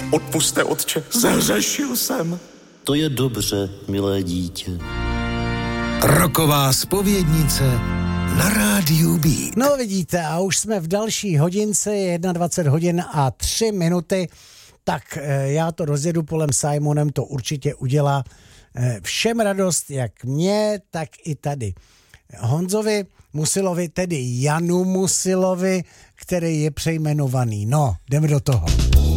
Odpusťte, otče, zhřešil jsem. To je dobře, milé dítě. Roková zpovědnice na rádiu Beat. No vidíte, a už jsme v další hodince, je 21 hodin a 3 minuty, tak já to rozjedu polem Simonem, to určitě udělá všem radost, jak mě, tak i tady Honzovi Musilovi, tedy Janu Musilovi, který je přejmenovaný. No, jdeme do toho.